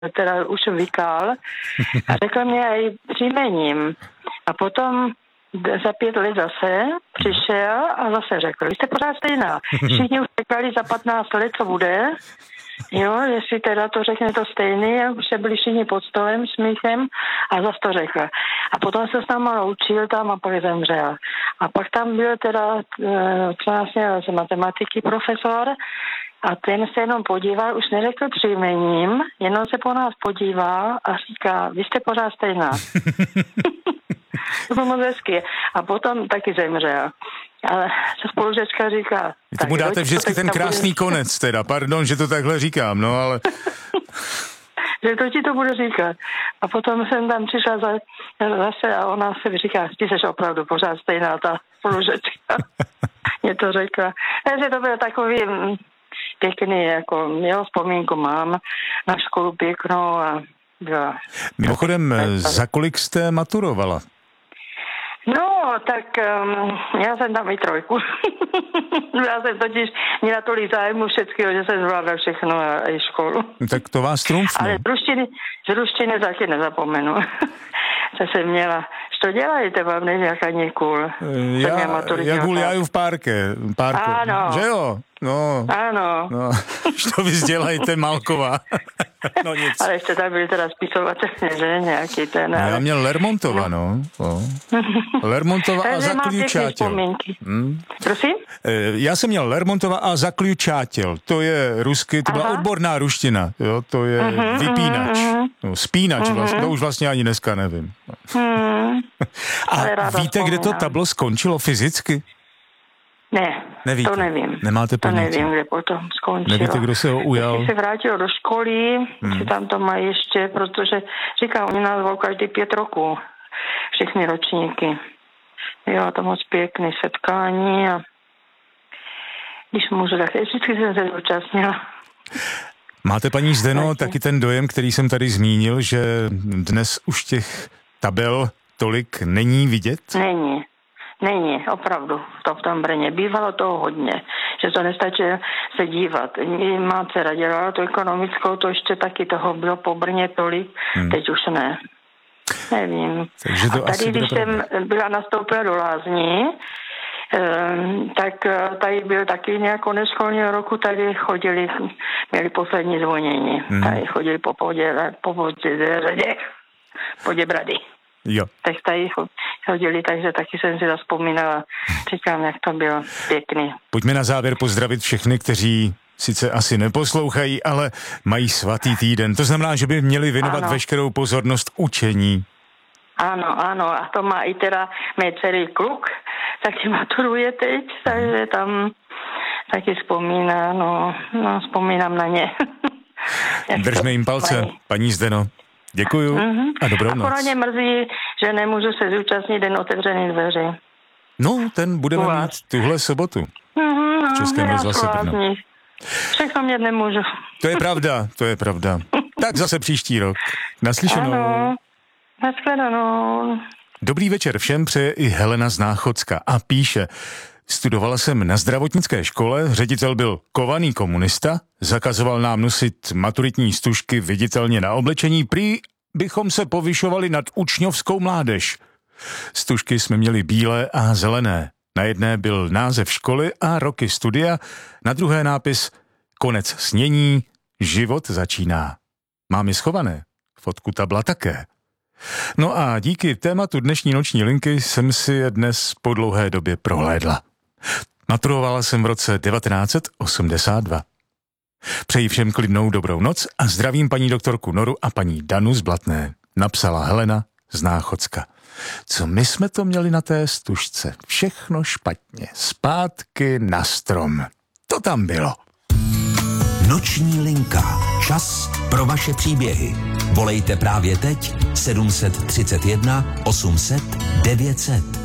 teda už vykal a řekl mě i příjmením. A potom za 5 let zase přišel a zase řekl, vy jste pořád stejná. Všichni už čekali za 15 let, co bude. Jo, jestli teda to řekne to stejný, už se byli všichni pod stolem smíchem a zase to řekl. A potom se s náma učil tam a pak zemřel. A pak tam byl teda, co nás měl z matematiky profesor, a ten se jenom podíval, už neřekl příjmením, jenom se po nás podíval a říká, vy jste pořád stejná. To bylo moc hezky. A potom taky zemřel. Ale co spolužečka říká... Vy tomu dáte vždycky ten krásný konec teda, pardon, že to takhle říkám, no ale... že to ti to bude říkat. A potom jsem tam přišla zase a ona se říká, ty jsi opravdu pořád stejná ta spolužečka. Mě to řekla. Takže to byl takový pěkný, jako jeho vzpomínku mám na školu pěknou a byla... Mimochodem, za kolik jste maturovala? No, tak já jsem tam i 3. Já jsem totiž měla tolik zájmu všetkého, že jsem zvládla všechno a i školu. Tak to vás trumfne. Ale z ruštiny taky nezapomenu. Co jsem měla. Co dělajíte vám než kanikul? Jak guljaju v parku. Ano. Že jo? No. Ano. No. Što vy dělajte, Malková? No nic. Ale ještě tam byl teda spisovatelně, že? Nějaký ten... Já měl Lermontova, no. Lermontova a Zaključátěl. Prosím? Já jsem měl Lermontova a Zaključátěl. To je rusky, to byla odborná ruština. Jo? To je vypínač. No, spínač vlastně, to už vlastně ani dneska nevím. A víte, kde to tablo skončilo fyzicky? Ne, nevíte. To nevím. Nemáte ponětí? To nevím, kde potom skončilo. Nevíte, kdo se ho ujal? Když se vrátil do školy, si tam to mají ještě, protože říká, oni nás volou každý 5 roků. Všechny ročníky. Jo, to moc pěkný setkání a když můžu, tak vždycky jsem se zúčastnila. Máte, paní Zdeno, taky ten dojem, který jsem tady zmínil, že dnes už těch tabel tolik není vidět? Není, opravdu. To v tom Brně bývalo toho hodně, že to nestačí se dívat. Má dcera dělala tu ekonomickou, to ještě taky toho bylo po Brně tolik, teď už ne. Nevím. To a tady, když jsem byla nastoupila do Lázní, tak tady byl taky nějak konec školního roku, tady chodili, měli poslední zvonění. Tady chodili po Poděbrady. Jo. Tak tady chodili, takže taky jsem si zavzpomínala. Říkám, jak to bylo pěkný. Pojďme na závěr pozdravit všechny, kteří sice asi neposlouchají, ale mají svatý týden. To znamená, že by měli věnovat veškerou pozornost učení. Ano, a to má i teda mé dcery kluk, taky maturuje teď, takže tam taky vzpomíná, vzpomínám na ně. Držme jim palce, paní Zdeno. Děkuju a dobrou noc. Akorát mě mrzí, že nemůžu se zúčastnit Den otevřených dveří. No, ten budeme mít tuhle sobotu. V Českém rozhlase Brno. Všechno mě nemůžu. To je pravda. Tak zase příští rok. Naslyšenou. Ano, nashledanou. Dobrý večer všem přeje i Helena z Náchodska a píše: Studovala jsem na zdravotnické škole, ředitel byl kovaný komunista, zakazoval nám nosit maturitní stužky viditelně na oblečení, prý bychom se povyšovali nad učňovskou mládež. Stužky jsme měli bílé a zelené. Na jedné byl název školy a roky studia, na druhé nápis Konec snění, život začíná. Mám je schované, fotku tabla také. No a díky tématu dnešní noční linky jsem si je dnes po dlouhé době prohlédla. Maturovala jsem v roce 1982. Přeji všem klidnou dobrou noc a zdravím paní doktorku Noru a paní Danu z Blatné. Napsala Helena z Náchodska. Co my jsme to měli na té stužce? Všechno špatně. Zpátky na strom. To tam bylo. Noční linka. Čas pro vaše příběhy. Volejte právě teď 731 800 900.